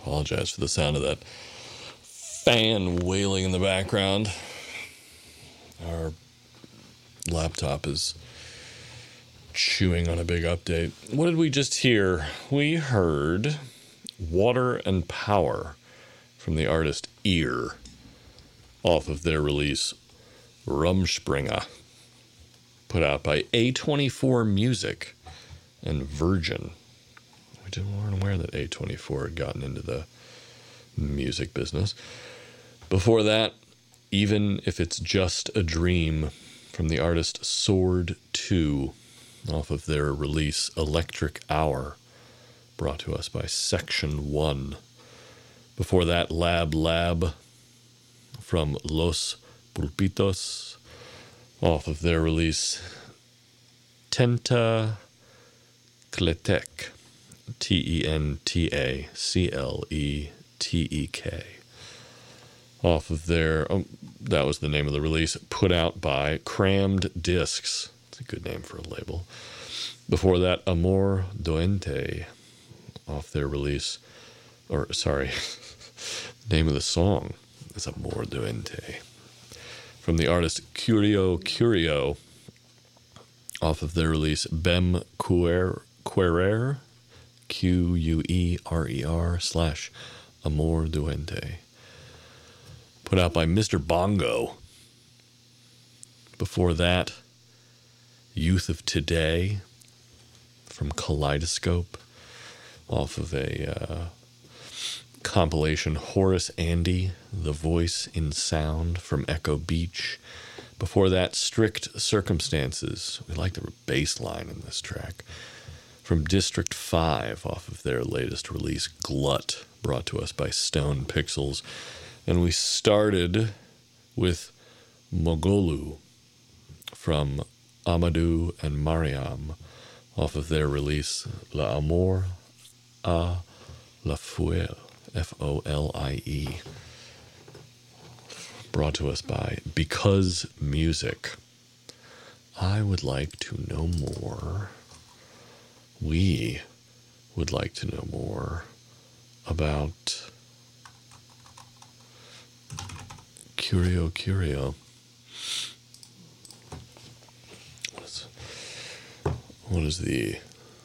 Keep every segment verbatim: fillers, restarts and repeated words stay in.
Apologize for the sound of that fan wailing in the background. Our laptop is chewing on a big update. What did we just hear? We heard Water and Power from the artist Ear off of their release Rumspringa, put out by A twenty-four Music and Virgin. We didn't weren't aware that A twenty-four had gotten into the music business. Before that, Even If It's Just a Dream from the artist Sword two off of their release Electric Hour, brought to us by Section one. Before that, Lab Lab from Los Pulpitos off of their release Tenta Cletec, T E N T A C L E T E K. Off of their, oh, that was the name of the release, put out by Crammed Discs. It's a good name for a label. Before that, Amor Doente, off their release, or sorry, name of the song is Amor Doente, from the artist Curio Curio, off of their release Bem Querer, Querer, Q U E R E R slash Amor Doente, put out by Mister Bongo. Before that, Youth of Today from Kaleidoscope, off of a uh, compilation Horace Andy, The Voice in Sound from Echo Beach. Before that, Strict Circumstances. We like the bass line in this track. From District five, off of their latest release, Glut, brought to us by Stone Pixels. And we started with Mogolu from Amadou and Mariam, off of their release L'Amour à la Folie, F O L I E, brought to us by Because Music. I would like to know more. We would like to know more about Curio Curio. What is, what does the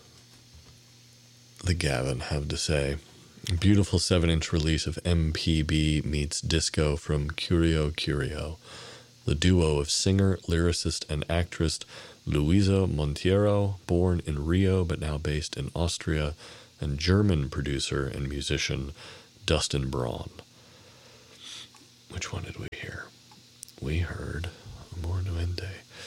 the Gavin have to say? A beautiful seven-inch release of M P B meets disco from Curio Curio, the duo of singer, lyricist, and actress Luisa Monteiro, born in Rio but now based in Austria, and German producer and musician Dustin Braun. Which one did we hear? We heard Amor Duende.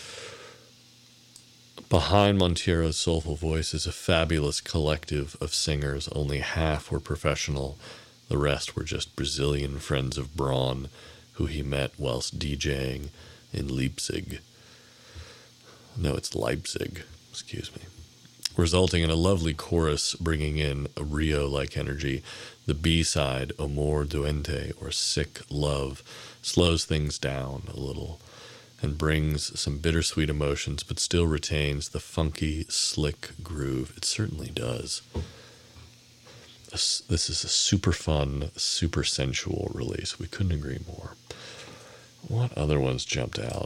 Behind Monteiro's soulful voice is a fabulous collective of singers. Only half were professional. The rest were just Brazilian friends of Braun, who he met whilst DJing in Leipzig. No, it's Leipzig. Excuse me. Resulting in a lovely chorus bringing in a Rio-like energy. The B-side, Amor Duende, or Sick Love, slows things down a little and brings some bittersweet emotions, but still retains the funky, slick groove. It certainly does. This is a super fun, super sensual release. We couldn't agree more. What other ones jumped out?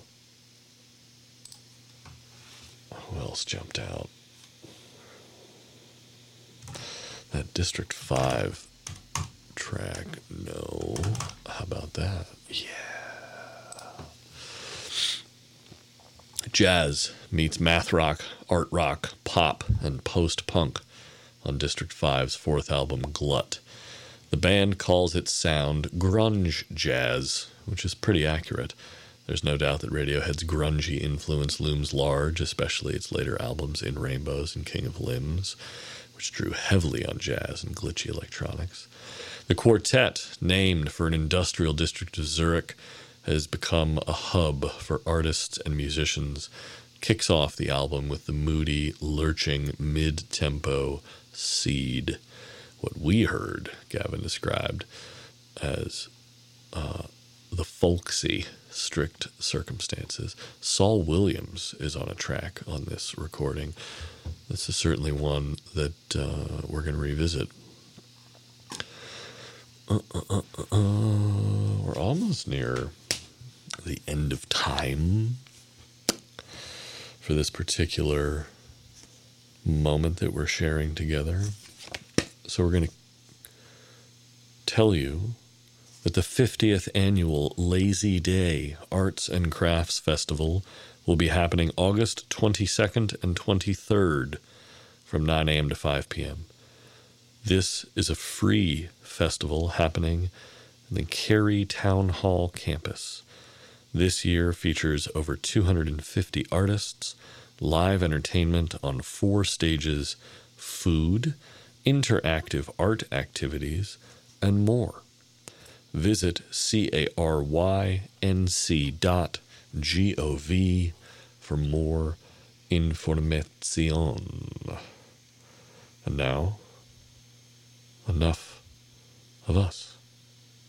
Who else jumped out? That District five track, no. How about that? Yeah. Jazz meets math rock, art rock, pop, and post-punk on District five's fourth album, Glut. The band calls its sound grunge jazz, which is pretty accurate. There's no doubt that Radiohead's grungy influence looms large, especially its later albums In Rainbows and King of Limbs, which drew heavily on jazz and glitchy electronics. The quartet, named for an industrial district of Zurich, has become a hub for artists and musicians, kicks off the album with the moody, lurching, mid-tempo Seed. What we heard, Gavin described as uh, the folksy Strict Circumstances. Saul Williams is on a track on this recording. This is certainly one that uh, we're going to revisit. uh, uh, uh, uh, uh, we're almost near the end of time for this particular moment that we're sharing together. So we're going to tell you that the fiftieth annual Lazy Day Arts and Crafts Festival will be happening August twenty-second and twenty-third from nine a.m. to five p.m. This is a free festival happening in the Cary Town Hall campus. This year features over two hundred fifty artists, live entertainment on four stages, food, interactive art activities, and more. Visit carync dot gov for more information. And now, enough of us.